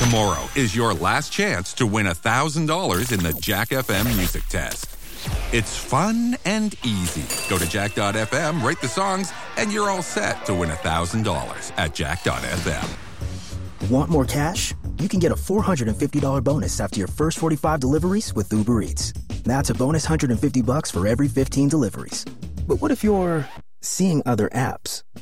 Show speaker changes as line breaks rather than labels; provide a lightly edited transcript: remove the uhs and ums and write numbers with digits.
Tomorrow is your last chance to win $1,000 in the Jack FM music test. It's fun and easy. Go to jack.fm, rate the songs, and you're all set to win $1,000 at jack.fm.
Want more cash? You can get a $450 bonus after your first 45 deliveries with Uber Eats. That's a bonus $150 for every 15 deliveries. But what if you're seeing other apps?